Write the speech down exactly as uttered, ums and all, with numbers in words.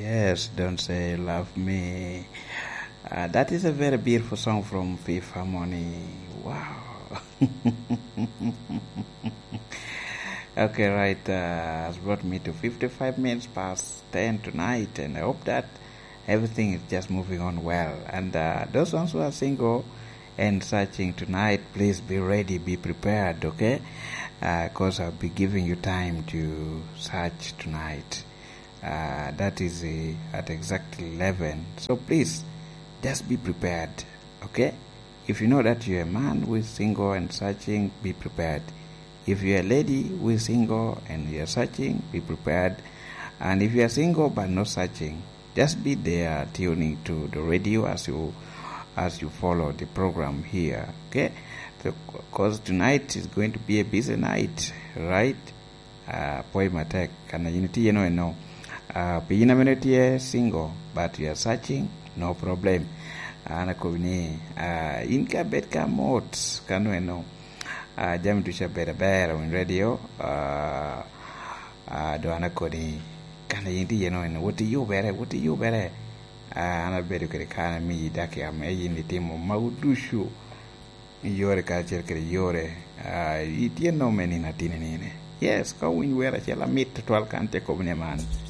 Yes, don't say love me. Uh, that is a very beautiful song from Fifth Harmony. Wow. Okay, right. Uh, has brought me to fifty-five minutes past ten tonight, and I hope that everything is just moving on well. And uh, those ones who are single and searching tonight, please be ready, be prepared, okay? Because uh, I'll be giving you time to search tonight. Uh, that is uh, at exactly eleven. So please, just be prepared, okay? If you know that you're a man who is single and searching, be prepared. If you're a lady who is single and you're searching, be prepared. And if you're single but not searching, just be there tuning to the radio as you as you follow the program here, okay? Because tonight is going to be a busy night, right? Uh, Poi matek kana unity you know and no. Uh, Pina minute single, but you are searching, no problem. Ana kovini uh, inka betka mots kanu eno uh, jam tu shabera bera on radio uh, uh, do ana kodi kana yindi you know and what do you bere what do you bere uh, ana beru kere kana mi dake am e yindi timo maudushu yore ka cerkere yore uh, itien no menina tinene yes ko win wera chela mit twal kante ko ne man